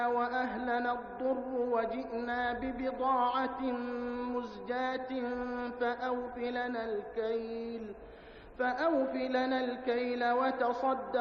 وأهلنا الضر وجئنا ببضاعة مزجاة فأوف لنا الكيل وتصدق